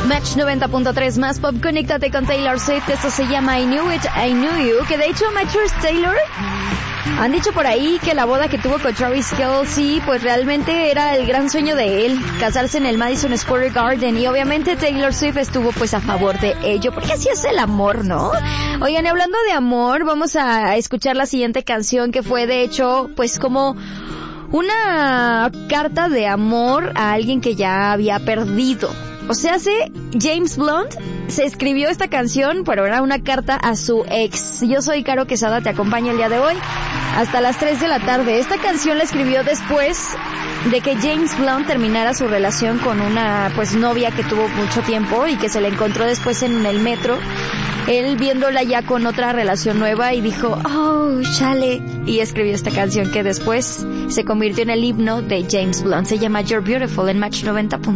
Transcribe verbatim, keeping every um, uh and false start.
Match noventa punto tres más pop, conéctate con Taylor Swift. Esto se llama I Knew It, I Knew You, que de hecho Mattress Taylor han dicho por ahí que la boda que tuvo con Travis Kelce pues realmente era el gran sueño de él, casarse en el Madison Square Garden, y obviamente Taylor Swift estuvo pues a favor de ello, porque así es el amor, ¿no? Oigan, y hablando de amor, vamos a escuchar la siguiente canción, que fue de hecho pues como una carta de amor a alguien que ya había perdido. O sea, hace James Blunt se escribió esta canción, pero era una carta a su ex. Yo soy Caro Quesada, te acompaño el día de hoy hasta las tres de la tarde. Esta canción la escribió después de que James Blunt terminara su relación con una pues novia que tuvo mucho tiempo y que se le encontró después en el metro. Él viéndola ya con otra relación nueva y dijo, oh, chale, y escribió esta canción que después se convirtió en el himno de James Blunt. Se llama You're Beautiful en Match noventa.